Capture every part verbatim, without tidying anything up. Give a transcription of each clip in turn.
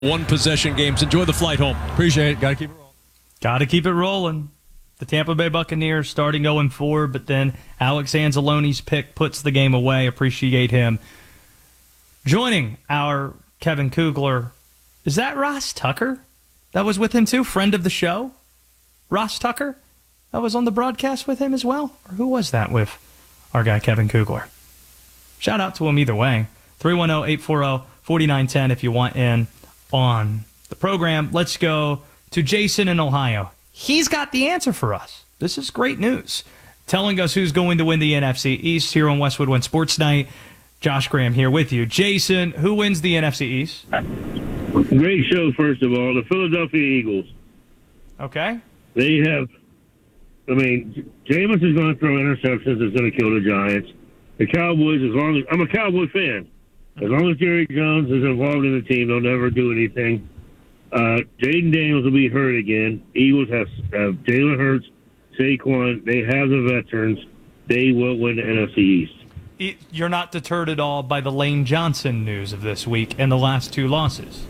One possession games. Enjoy the flight home. Appreciate it. Got to keep it rolling. Got to keep it rolling. The Tampa Bay Buccaneers starting oh and four, but then Alex Anzalone's pick puts the game away. Appreciate him. Joining our Kevin Kugler, is that Ross Tucker? That was with him too? Friend of the show? Ross Tucker? That was on the broadcast with him as well? Or who was that with our guy Kevin Kugler? Shout out to him either way. three one zero, eight four zero, four nine one zero if you want in on the program. Let's go to Jason in Ohio. He's got the answer for us. This is great news. Telling us who's going to win the N F C East here on Westwood One Sports Night. Josh Graham here with you. Jason, who wins the N F C East? Great show, first of all. The Philadelphia Eagles. Okay. They have, I mean, Jameis is going to throw interceptions that's going to kill the Giants. The Cowboys, as long as, I'm a Cowboy fan. As long as Jerry Jones is involved in the team, they'll never do anything. Uh, Jaden Daniels will be hurt again. Eagles have, have Jalen Hurts, Saquon. They have the veterans. They will win the N F C East. You're not deterred at all by the Lane Johnson news of this week and the last two losses?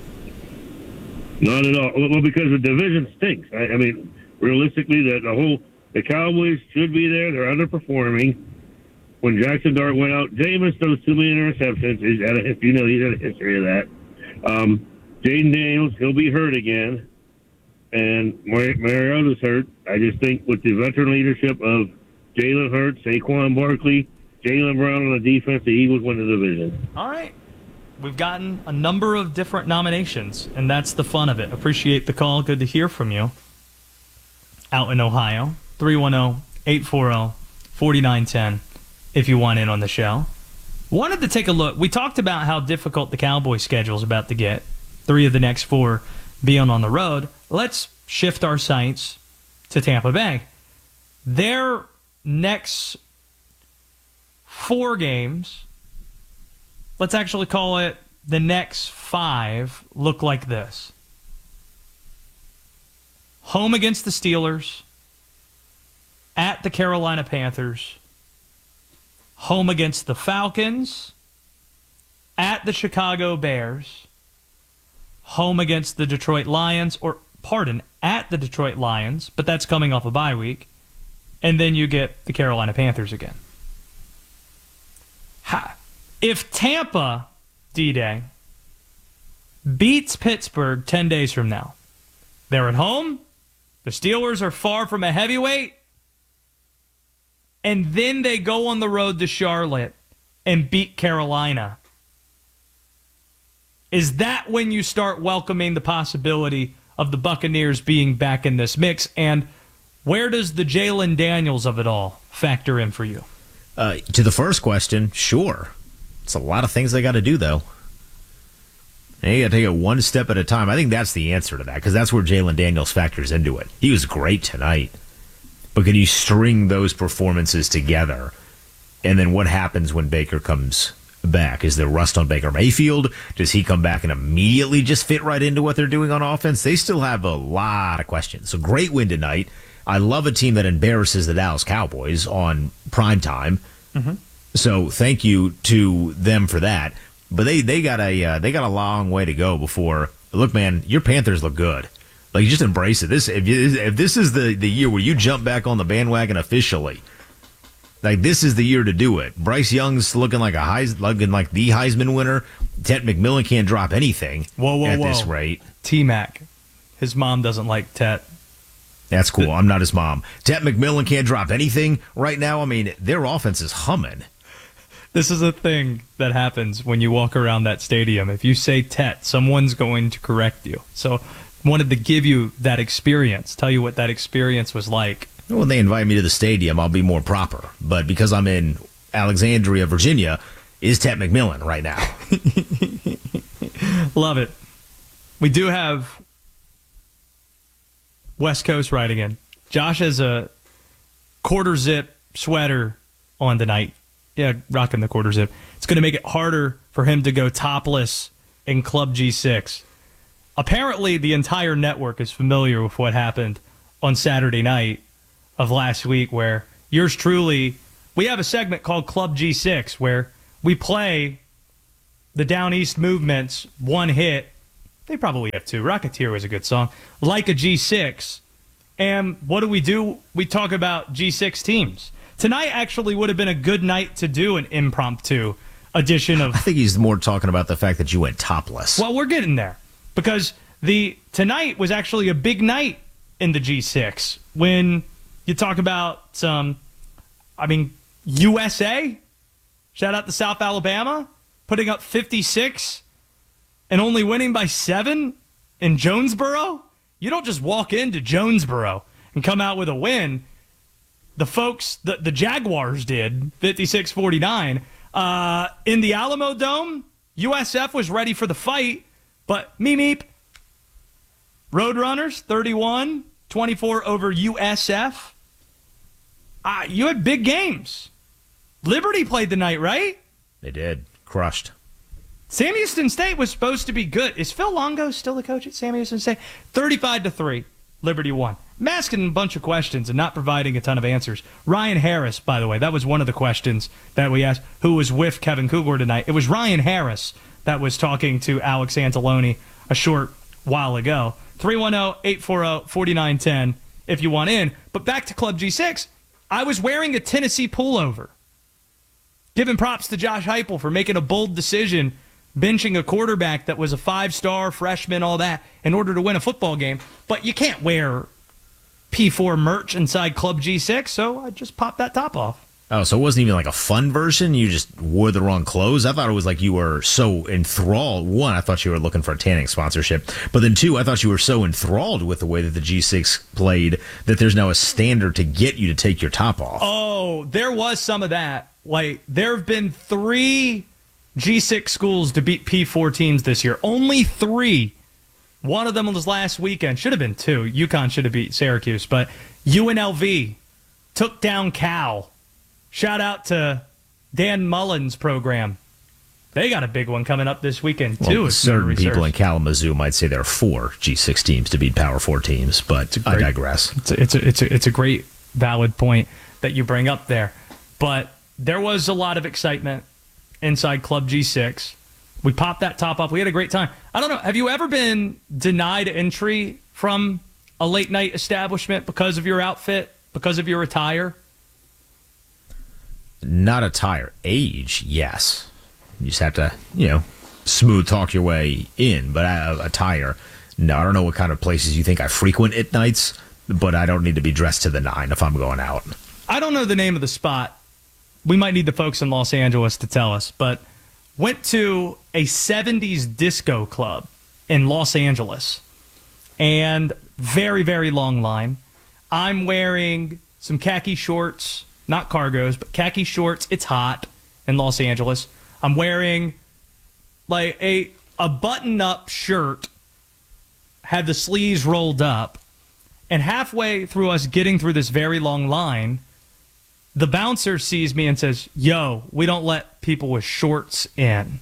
Not at all. Well, because the division stinks. I, I mean, realistically, the, the whole the Cowboys should be there. They're underperforming. When Jackson Dart went out, Jameis throws too many interceptions. He's had a, you know, he's had a history of that. Um, Jaden Daniels, he'll be hurt again. And Mar- Mariota's hurt. I just think with the veteran leadership of Jalen Hurts, Saquon Barkley, Jaylen Brown on the defense, the Eagles win the division. All right. We've gotten a number of different nominations, and that's the fun of it. Appreciate the call. Good to hear from you. Out in Ohio, three one zero, eight four zero, four nine one zero if you want in on the show. Wanted to take a look. We talked about how difficult the Cowboys schedule is about to get. Three of the next four being on the road. Let's shift our sights to Tampa Bay. Their next four games, let's actually call it the next five, look like this. Home against the Steelers, at the Carolina Panthers, home against the Falcons, at the Chicago Bears, home against the Detroit Lions, or, pardon, at the Detroit Lions, but that's coming off a bye week, and then you get the Carolina Panthers again. Ha. If Tampa, D-Day, beats Pittsburgh ten days from now, they're at home, the Steelers are far from a heavyweight, and then they go on the road to Charlotte and beat Carolina. Is that when you start welcoming the possibility of the Buccaneers being back in this mix? And where does the Jalen Daniels of it all factor in for you? Uh, to the first question, sure. It's a lot of things they got to do, though. And you got to take it one step at a time. I think that's the answer to that, because that's where Jalen Daniels factors into it. He was great tonight. But can you string those performances together? And then what happens when Baker comes back? Is there rust on Baker Mayfield? Does he come back and immediately just fit right into what they're doing on offense? They still have a lot of questions. So great win tonight. I love a team that embarrasses the Dallas Cowboys on prime time. Mm-hmm. So thank you to them for that. But they, they got a uh, they got a long way to go before. Look, man, your Panthers look good. Like, just embrace it. This if, you, if this is the, the year where you jump back on the bandwagon officially, like, this is the year to do it. Bryce Young's looking like a Heis, looking like the Heisman winner. Ted McMillan can't drop anything whoa, whoa, at whoa. this rate. T-Mac, his mom doesn't like Ted. That's cool. I'm not his mom. Ted McMillan can't drop anything right now. I mean, their offense is humming. This is a thing that happens when you walk around that stadium. If you say Tet, someone's going to correct you. So wanted to give you that experience, tell you what that experience was like. When they invite me to the stadium, I'll be more proper. But because I'm in Alexandria, Virginia, is Ted McMillan right now. Love it. We do have West Coast riding in. Josh has a quarter zip sweater on tonight. Yeah, rocking the quarter zip. It's going to make it harder for him to go topless in Club G six. Apparently, the entire network is familiar with what happened on Saturday night of last week, where yours truly, we have a segment called Club G six where we play the Down East Movement's one hit. I They probably have too. Rocketeer was a good song. Like a G six. And what do we do? We talk about G six teams. Tonight actually would have been a good night to do an impromptu edition of... I think he's more talking about the fact that you went topless. Well, we're getting there. Because the tonight was actually a big night in the G six. When you talk about some, I mean, U S A, shout out to South Alabama, putting up fifty-six and only winning by seven in Jonesboro. You don't just walk into Jonesboro and come out with a win. The folks, the, the Jaguars did, fifty-six forty-nine. Uh, in the Alamo Dome, U S F was ready for the fight, but meep meep. Roadrunners, thirty-one twenty-four over U S F. Uh, you had big games. Liberty played tonight, right? They did. Crushed. Sam Houston State was supposed to be good. Is Phil Longo still the coach at Sam Houston State? thirty-five to three. Liberty won. I'm asking a bunch of questions and not providing a ton of answers. Ryan Harris, by the way, that was one of the questions that we asked, who was with Kevin Kugler tonight. It was Ryan Harris that was talking to Alex Anzalone a short while ago. three one zero, eight four zero, four nine one zero if you want in. But back to Club G six, I was wearing a Tennessee pullover. Giving props to Josh Heupel for making a bold decision, benching a quarterback that was a five-star freshman, all that, in order to win a football game. But you can't wear P four merch inside Club G six, so I just popped that top off. Oh, so it wasn't even like a fun version? You just wore the wrong clothes? I thought it was like you were so enthralled. One, I thought you were looking for a tanning sponsorship. But then two, I thought you were so enthralled with the way that the G six played that there's now a standard to get you to take your top off. Oh, there was some of that. Like, there have been three G six schools to beat P four teams this year. Only three. One of them was last weekend. Should have been two. UConn should have beat Syracuse. But U N L V took down Cal. Shout out to Dan Mullen's program. They got a big one coming up this weekend, too. Well, certain people in Kalamazoo might say there are four G six teams to beat Power four teams, but great, I digress. It's a, it's, a, it's, a, it's a great, valid point that you bring up there. But there was a lot of excitement inside Club G six. We popped that top off. We had a great time. I don't know. Have you ever been denied entry from a late-night establishment because of your outfit, because of your attire? Not attire. Age, yes. You just have to, you know, smooth talk your way in. But uh, attire, no. I don't know what kind of places you think I frequent at nights, but I don't need to be dressed to the nine if I'm going out. I don't know the name of the spot. We might need the folks in Los Angeles to tell us, but went to a seventies disco club in Los Angeles, and very, very long line. I'm wearing some khaki shorts, not cargos, but khaki shorts. It's hot in Los Angeles. I'm wearing like a a button-up shirt, had the sleeves rolled up, and halfway through us getting through this very long line, the bouncer sees me and says, "Yo, we don't let people with shorts in."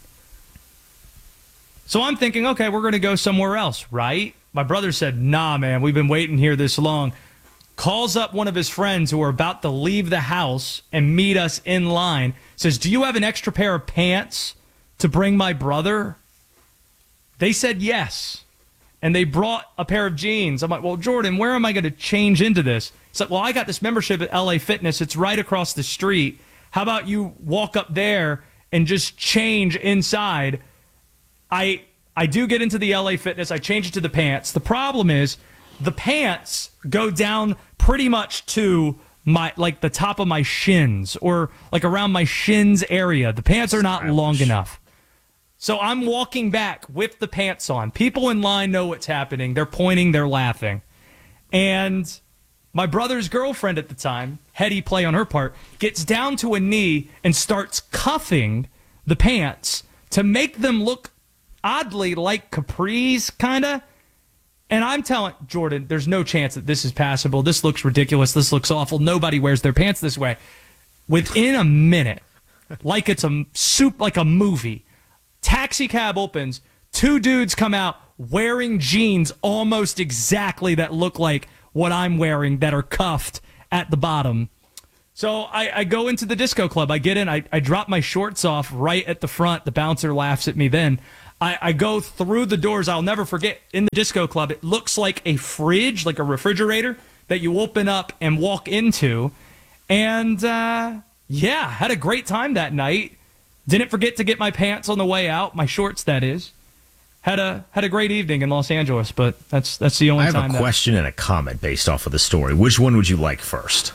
So I'm thinking, okay, we're going to go somewhere else, right? My brother said, "Nah, man, we've been waiting here this long." Calls up one of his friends who are about to leave the house and meet us in line. Says, "Do you have an extra pair of pants to bring my brother?" They said yes. And they brought a pair of jeans. I'm like, "Well, Jordan, where am I going to change into this?" He's like, "Well, I got this membership at L A Fitness. It's right across the street. How about you walk up there and just change inside?" I I do get into the L A Fitness. I change it to the pants. The problem is the pants go down pretty much to my like the top of my shins or like around my shins area. The pants are not long enough. So I'm walking back with the pants on. People in line know what's happening. They're pointing, they're laughing. And my brother's girlfriend at the time, heady play on her part, gets down to a knee and starts cuffing the pants to make them look oddly like capris, kind of. And I'm telling Jordan, there's no chance that this is passable. This looks ridiculous. This looks awful. Nobody wears their pants this way. Within a minute, like it's a soup, like a movie, taxi cab opens, two dudes come out wearing jeans almost exactly that look like what I'm wearing that are cuffed at the bottom. So I, I go into the disco club. I get in. I, I drop my shorts off right at the front. The bouncer laughs at me then. I, I go through the doors. I'll never forget, in the disco club, it looks like a fridge, like a refrigerator that you open up and walk into. And, uh, yeah, had a great time that night. Didn't forget to get my pants on the way out, my shorts, that is. Had a had a great evening in Los Angeles, but that's that's the only time. I have time a that... question and a comment based off of the story. Which one would you like first?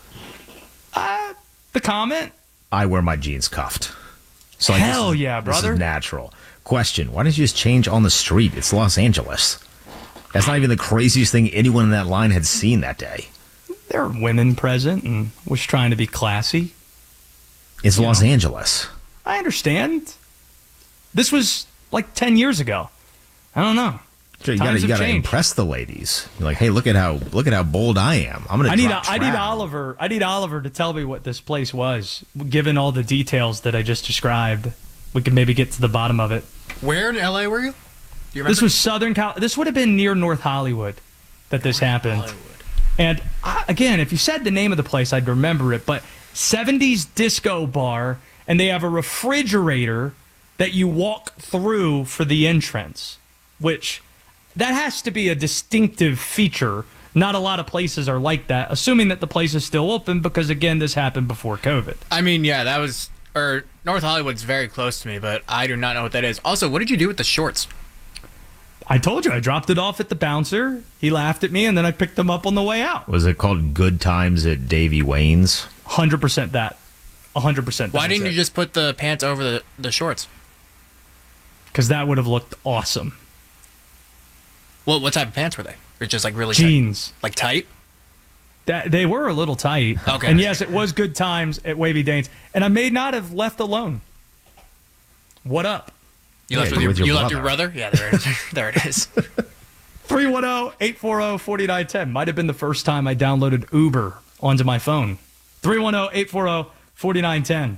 Uh, the comment. I wear my jeans cuffed. So like, Hell this is, yeah, brother. This is natural. Question: why didn't you just change on the street? It's Los Angeles. That's not even the craziest thing anyone in that line had seen that day. There were women present and was trying to be classy. It's you Los know. Angeles. I understand. This was like ten years ago. I don't know. Sure, you Times gotta, you have gotta changed. impress the ladies. You're like, hey, look at how look at how bold I am. I'm gonna. I need drop I need trout. Oliver. I need Oliver to tell me what this place was. Given all the details that I just described, we could maybe get to the bottom of it. Where in L A were you? Do you remember? This was Southern Cal. This would have been near North Hollywood that this happened. Hollywood. And uh, again, if you said the name of the place, I'd remember it. But seventies disco bar, and they have a refrigerator that you walk through for the entrance, which that has to be a distinctive feature. Not a lot of places are like that, assuming that the place is still open because, again, this happened before COVID. I mean, yeah, that was, or North Hollywood's very close to me, but I do not know what that is. Also, what did you do with the shorts? I told you, I dropped it off at the bouncer. He laughed at me, and then I picked them up on the way out. Was it called Good Times at Davy Wayne's? one hundred percent that. one hundred percent that. Why didn't you just put the pants over the, the shorts? Because that would have looked awesome. Well, what type of pants were they? Or just like really Jeans. tight? Like tight? That, they were a little tight. Okay. And yes, it was Good Times at Wavy Danes. And I may not have left alone. What up? You Yeah, left with you're your, with your you left brother. your brother? Yeah, there it is. There it is. three one zero, eight four zero, four nine one zero. Might have been the first time I downloaded Uber onto my phone. three one zero, eight four zero, four nine one zero.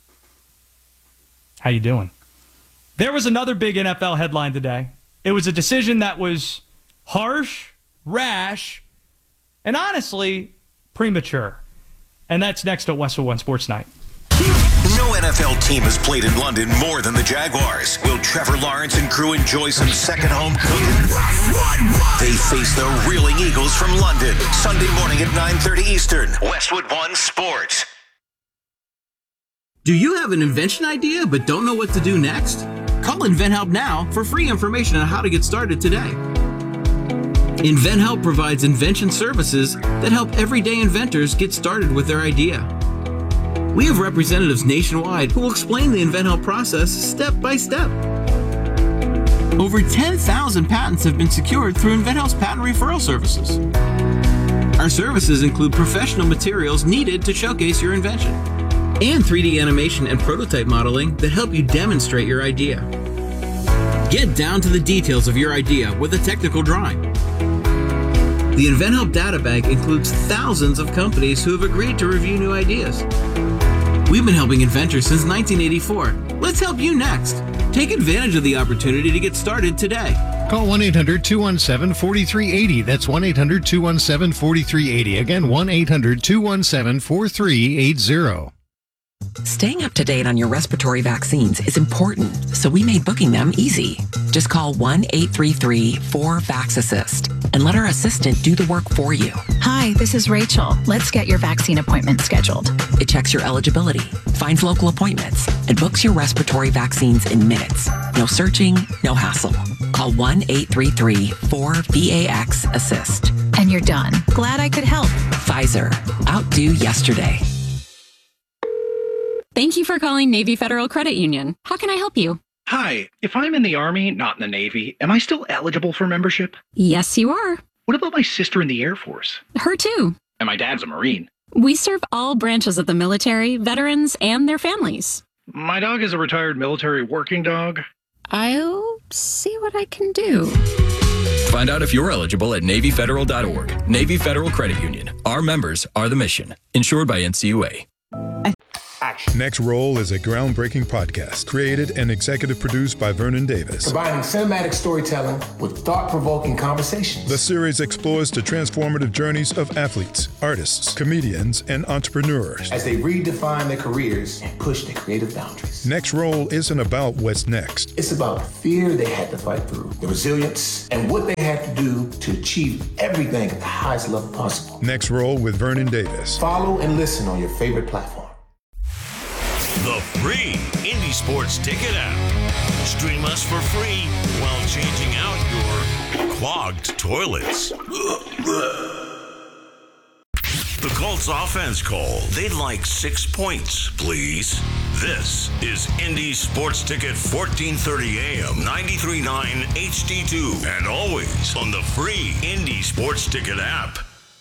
How you doing? There was another big N F L headline today. It was a decision that was harsh, rash, and honestly, premature. And that's next at Westwood One Sports Night. No N F L team has played in London more than the Jaguars. Will Trevor Lawrence and crew enjoy some second home cooking? They face the Reeling Eagles from London, Sunday morning at nine thirty Eastern. Westwood One Sports. Do you have an invention idea but don't know what to do next? Call InventHelp now for free information on how to get started today. InventHelp provides invention services that help everyday inventors get started with their idea. We have representatives nationwide who will explain the InventHelp process step by step. Over ten thousand patents have been secured through InventHelp's patent referral services. Our services include professional materials needed to showcase your invention, and three D animation and prototype modeling that help you demonstrate your idea. Get down to the details of your idea with a technical drawing. The InventHelp Data Bank includes thousands of companies who have agreed to review new ideas. We've been helping inventors since nineteen eighty-four. Let's help you next. Take advantage of the opportunity to get started today. Call one eight hundred, two one seven, four three eight zero. That's one eight hundred, two one seven, four three eight zero. Again, one eight hundred, two one seven, four three eight zero. Staying up to date on your respiratory vaccines is important, so we made booking them easy. Just call one eight three three, four, VAX assist and let our assistant do the work for you. Hi, this is Rachel. Let's get your vaccine appointment scheduled. It checks your eligibility, finds local appointments, and books your respiratory vaccines in minutes. No searching, no hassle. Call one eight three three, four, VAX assist. And you're done. Glad I could help. Pfizer, outdo yesterday. Thank you for calling Navy Federal Credit Union. How can I help you? Hi, if I'm in the Army, not in the Navy, am I still eligible for membership? Yes, you are. What about my sister in the Air Force? Her too. And my dad's a Marine. We serve all branches of the military, veterans, and their families. My dog is a retired military working dog. I'll see what I can do. Find out if you're eligible at Navy Federal dot org. Navy Federal Credit Union. Our members are the mission. Insured by N C U A. watch. Next Roll is a groundbreaking podcast created and executive produced by Vernon Davis. Combining cinematic storytelling with thought-provoking conversations. The series explores the transformative journeys of athletes, artists, comedians, and entrepreneurs as they redefine their careers and push their creative boundaries. Next Roll isn't about what's next. It's about fear they had to fight through, the resilience, and what they had to do to achieve everything at the highest level possible. Next Roll with Vernon Davis. Follow and listen on your favorite platform. The free Indy Sports Ticket app. Stream us for free while changing out your clogged toilets. The Colts offense call. They'd like six points, please. This is Indy Sports Ticket fourteen thirty A M, ninety-three point nine H D two, and always on the free Indy Sports Ticket app.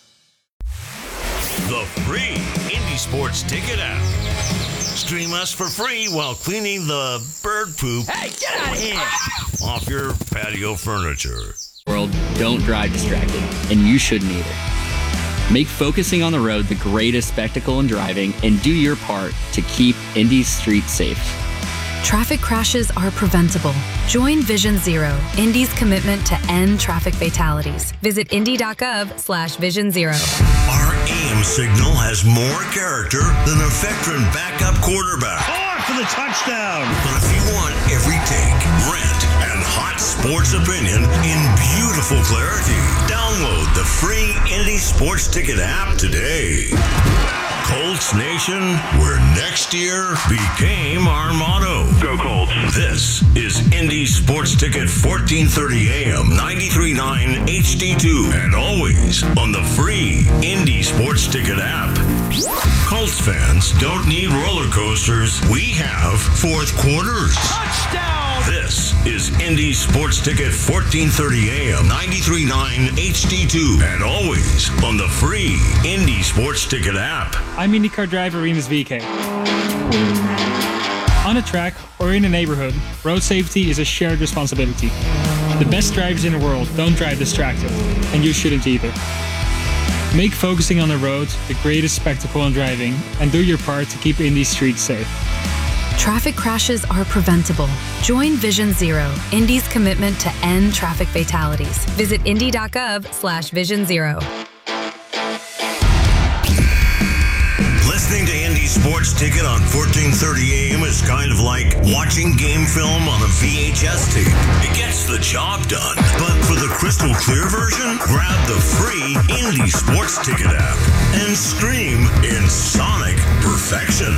The free Indy Sports Ticket app. Stream us for free while cleaning the bird poop. Hey, get out of here! Off your patio furniture. World, don't drive distracted, and you shouldn't either. Make focusing on the road the greatest spectacle in driving and do your part to keep Indy's streets safe. Traffic crashes are preventable. Join Vision Zero, Indy's commitment to end traffic fatalities. Visit indy.gov slash vision zero. Our A M signal has more character than a veteran backup quarterback. Four for the touchdown. But if you want every take, rant, and hot sports opinion in beautiful clarity, download the free Indy Sports Ticket app today. Colts Nation, where next year became our motto. Go Colts. This is Indy Sports Ticket fourteen thirty A M, ninety-three point nine H D two, and always on the free Indy Sports Ticket app. Colts fans don't need roller coasters. We have fourth quarters. Touchdown! This is Indy Sports Ticket fourteen thirty A M, ninety-three point nine H D two, and always on the free Indy Sports Ticket app. I'm IndyCar driver Remus V K. On a track or in a neighborhood, road safety is a shared responsibility. The best drivers in the world don't drive distracted, and you shouldn't either. Make focusing on the road the greatest spectacle in driving, and do your part to keep Indy's streets safe. Traffic crashes are preventable. Join Vision Zero, Indy's commitment to end traffic fatalities. Visit indy.gov slash vision zero. Listening to Indy Sports Ticket on fourteen thirty A M is kind of like watching game film on a V H S tape. It gets the job done. But for the crystal clear version, grab the free Indy Sports Ticket app and stream in sonic perfection.